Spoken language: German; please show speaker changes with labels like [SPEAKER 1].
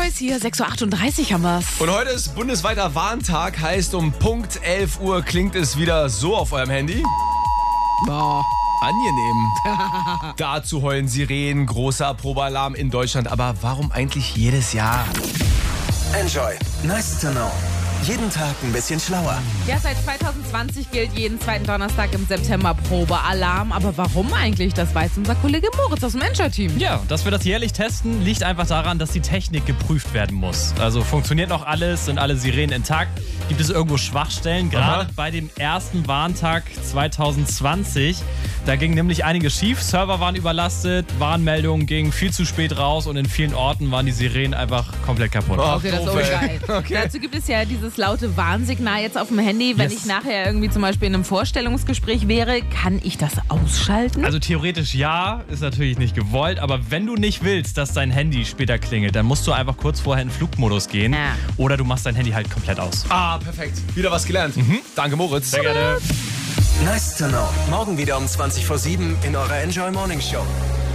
[SPEAKER 1] ist hier, 6.38 Uhr haben wir's.
[SPEAKER 2] Und heute ist bundesweiter Warntag, heißt um Punkt 11 Uhr klingt es wieder so auf eurem Handy.
[SPEAKER 1] Boah.
[SPEAKER 2] Angenehm. Dazu heulen Sirenen, großer Probealarm in Deutschland. Aber warum eigentlich jedes Jahr?
[SPEAKER 3] Enjoy. Nice to know. Jeden Tag ein bisschen schlauer.
[SPEAKER 1] Ja, seit 2020 gilt jeden zweiten Donnerstag im September Probealarm. Aber warum eigentlich? Das weiß unser Kollege Moritz aus dem Enjoy-Team.
[SPEAKER 4] Ja, dass wir das jährlich testen, liegt einfach daran, dass die Technik geprüft werden muss. Also funktioniert noch alles, sind alle Sirenen intakt? Gibt es irgendwo Schwachstellen? Gerade bei dem ersten Warntag 2020. Da ging nämlich einiges schief. Server waren überlastet, Warnmeldungen gingen viel zu spät raus und in vielen Orten waren die Sirenen einfach komplett kaputt.
[SPEAKER 1] Okay, das ist geil. Dazu gibt es ja dieses laute Warnsignal jetzt auf dem Handy. Wenn ich nachher irgendwie zum Beispiel in einem Vorstellungsgespräch wäre, kann ich das ausschalten?
[SPEAKER 4] Also theoretisch ja, ist natürlich nicht gewollt, aber wenn du nicht willst, dass dein Handy später klingelt, dann musst du einfach kurz vorher in Flugmodus gehen oder du machst dein Handy halt komplett aus.
[SPEAKER 2] Perfekt. Wieder was gelernt. Danke, Moritz.
[SPEAKER 4] Sehr gerne.
[SPEAKER 3] Nice to know. Morgen wieder um 20 vor 7 in eurer Enjoy Morning Show.